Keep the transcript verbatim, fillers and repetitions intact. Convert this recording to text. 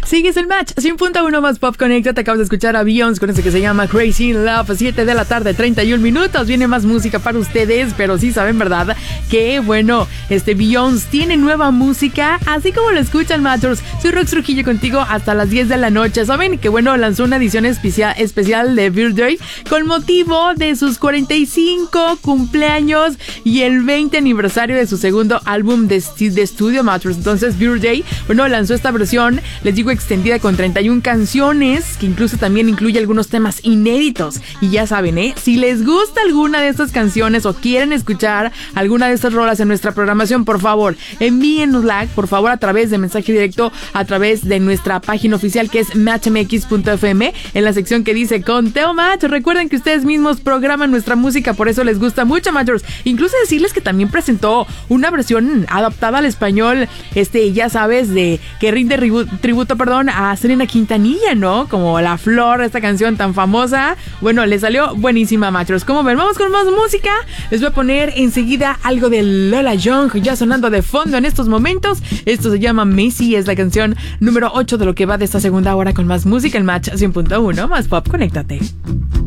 Sigues el match, cien punto uno más Pop Connecta. Te acabas de escuchar a Beyoncé con ese que se llama Crazy in Love. siete de la tarde, treinta y un minutos. Viene más música para ustedes, pero sí saben, ¿verdad? Que, bueno, este Beyoncé tiene nueva música, así como lo escuchan, Matchers. Soy Rox Trujillo contigo hasta las diez de la noche. Saben que, bueno, lanzó una edición especial, especial de Birthday con motivo de sus cuarenta y cinco cumpleaños y el veinte aniversario de su segundo álbum de, de estudio, Matchers. Entonces, Birthday, bueno, lanzó esta versión, les digo, extendida con treinta y una canciones, que incluso también incluye algunos temas inéditos. Y ya saben, ¿eh? Si les gusta alguna de estas canciones o quieren escuchar alguna de estas rolas en nuestra programación, por favor, envíennosla, por favor, a través de mensaje directo, a través de nuestra página oficial, que es match m x punto f m, en la sección que dice Conteo Match. Recuerden que ustedes mismos programan nuestra música, por eso les gusta mucho, Matchers. Incluso decirles que también presentó una versión adaptada al español, este, ya sabes, de que rinde tributo, perdón, a Selena Quintanilla, ¿no? Como La Flor, esta canción tan famosa. Bueno, le salió buenísima, Matchers. ¿Cómo ven? Vamos con más música. Les voy a poner enseguida algo de Lola Young, ya sonando de fondo en estos momentos. Esto se llama Macy, es la canción número ocho de lo que va de esta segunda hora con más música. El Match cien punto uno más Pop, conéctate.